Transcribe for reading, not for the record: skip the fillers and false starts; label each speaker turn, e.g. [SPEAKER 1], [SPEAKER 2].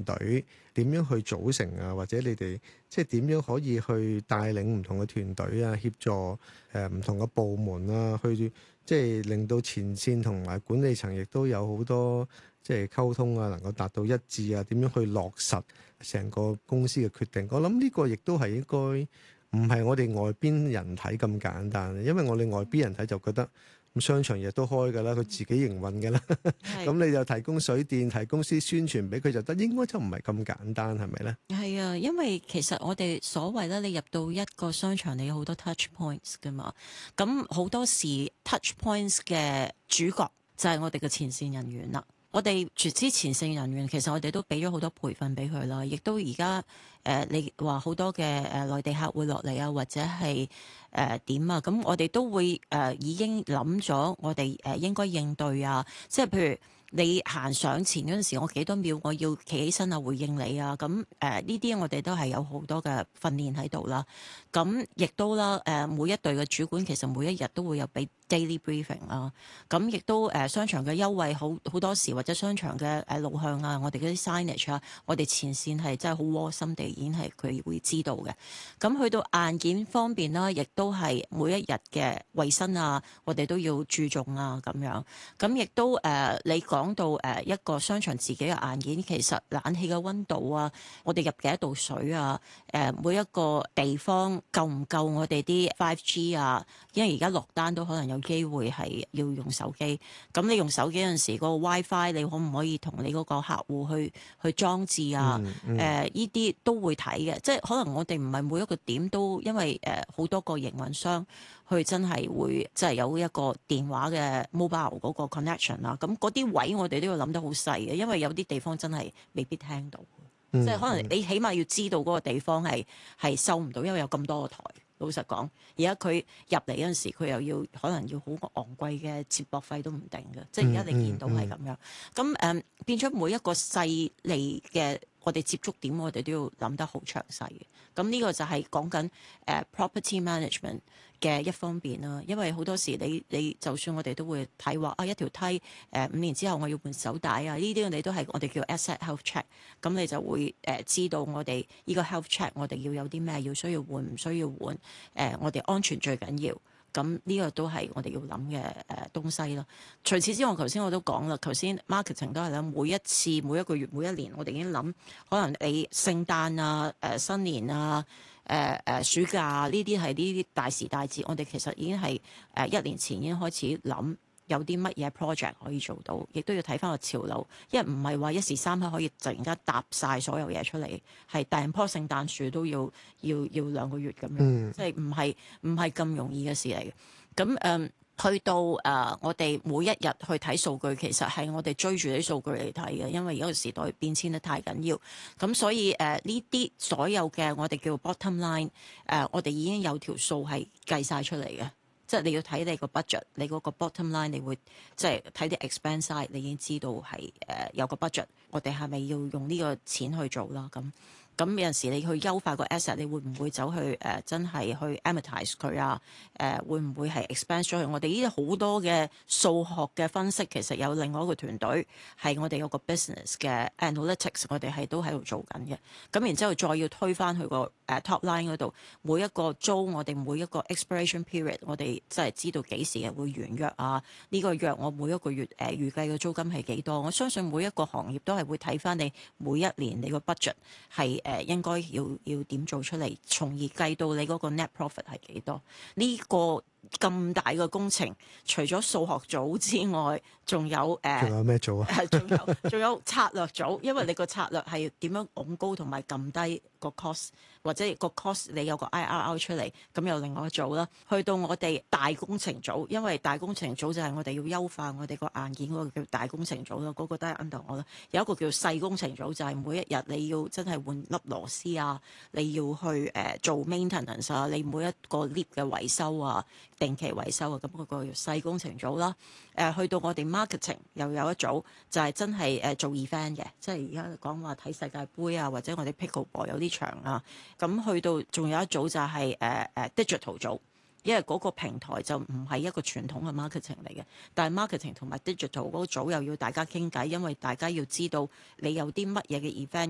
[SPEAKER 1] 團隊點樣去組成啊，或者你哋即係點樣可以去帶領唔同嘅團隊啊，協助唔同嘅部門啊，去即係令到前線同埋管理層亦都有好多即係溝通啊，能夠達到一致啊，點樣去落實成個公司嘅決定？我諗呢個亦都係應該唔係我哋外邊人睇咁簡單，因為我哋外邊人睇就覺得咁商場亦都開㗎啦，佢自己營運㗎啦，咁你就提供水電、提供啲宣傳俾佢就得，應該就唔係咁簡單，係咪咧？
[SPEAKER 2] 係啊，因為其實我哋所謂咧，你入到一個商場，你有好多 touch points 㗎嘛，咁好多時 touch points 嘅主角就係我哋嘅前線人員啦。我哋之前線人員其實我哋都俾咗好多培訓俾佢啦，亦都而家你話好多嘅內地客會落嚟啊，或者係點啊，咁我哋都會已經諗咗我哋應該應對啊，即係譬如你行上前嗰陣時，我幾多秒我要企起身啊回應你啊，咁呢啲我哋都係有好多嘅訓練喺度啦。咁亦都啦每一隊嘅主管其實每一日都會有俾 daily briefing 啦。咁亦都商場嘅優惠好多時，或者商場嘅路向啊，我哋嗰啲 signage 啊，我哋前線係真係好窩心地已經係佢會知道嘅。咁去到硬件方面啦，亦都係每一日嘅衛生啊，我哋都要注重啊咁樣。咁亦都你講到一個商場自己嘅硬件，其實冷氣嘅溫度啊，我哋入幾多度水啊，每一個地方夠唔夠我哋啲 5G 啊？因為而家落單都可能有機會係要用手機，咁你用手機嗰陣時，嗰個 WiFi 你可唔可以同你嗰個客戶去裝置啊？呢啲都會睇嘅，即係可能我哋唔係每一個點都，因為好多個營運商佢真係會即係有一個電話嘅 mobile 嗰個 connection 啦，咁嗰啲位我哋都要諗得好細嘅，因為有啲地方真係未必聽到，即係可能你起碼要知道嗰個地方係收唔到，因為有咁多個台。老實講，而家佢入嚟嗰陣時，佢又要可能要好昂貴嘅接駁費都唔定嘅，即係而家你見到係咁樣。咁變咗每一個細膩嘅我哋接觸點，我哋都要諗得好詳細嘅。咁呢個就係講緊property management 嘅一方面啦。因為好多時你就算我哋都會睇話啊，一條梯5年之後我要換手帶啊，呢啲我哋都係我哋叫 asset health check。咁你就會知道我哋呢個 health check 我哋要有啲咩要需要換，唔需要換。我哋安全最緊要。咁呢個都係我哋要諗嘅東西咯。除此之外，頭先我都講啦，頭先 marketing 都係啦，每一次、每一個月、每一年，我哋已經諗，可能你聖誕啊、新年啊、暑假啊呢啲係呢啲大時大節，我哋其實已經係1年前已經開始諗。有啲乜嘢 project 可以做到，亦都要睇翻個潮流，因為唔係話一時三刻可以突然間搭晒所有嘢出嚟，係訂棵聖誕樹都要2個月咁樣，即係唔係咁容易嘅事嚟嘅。咁去到我哋每一日去睇數據，其實係我哋追住啲數據嚟睇嘅，因為而家個時代變遷得太緊要。咁所以呢啲所有嘅我哋叫 bottom line，我哋已經有條數係計晒出嚟嘅。即係你要睇你個 budget，你嗰個 bottom line，你會即係睇啲 expense side，你已經知道係有個 budget，我哋係咪要用呢個錢去做啦？咁有陣時你去優化個 asset，你會唔會走去真係去 amortize 佢啊？會唔會係 expand 咗去？我哋呢啲好多嘅數學嘅分析，其實有另外一個團隊係我哋有個 business 嘅 analytics，我哋係都喺度做緊嘅。咁然之後再要推返去個top line 嗰度，每一個租我哋每一個 expiration period，我哋即係知道幾時會完約啊？呢個約我每一個月預計嘅租金係幾多？我相信每一個行業都係會睇返你每一年你個 budget 係應該要點做出嚟，從而計到你嗰個 net profit 係幾多？呢個咁大嘅工程，除咗數學組之外，仲有
[SPEAKER 1] 咩組啊？
[SPEAKER 2] 仲有策略組，因為你個策略係點樣拱高同埋撳低個 cost， 或者個 cost 你有個 IRR 出嚟，咁有另外一組啦。去到我哋大工程組，因為大工程組就係我哋要優化我哋個硬件嗰個叫大工程組啦，嗰個都係 under 我啦。有一個叫細工程組，就係每一日你要真係換粒螺絲啊，你要去做 maintenance 啊，你每一個 lift 嘅維修啊。定期維修啊，咁嗰個細工程組啦。去到我哋 marketing 又有一組，就係真係做 event 嘅，即係而家講話睇世界盃啊，或者我哋 pickleball 有啲場啊。咁去到仲有一組就係digital 組，因為嗰個平台就唔係一個傳統嘅 marketing 嚟嘅，但係 marketing 同埋 digital 嗰個組又要大家傾偈，因為大家要知道你有啲乜嘢嘅 event。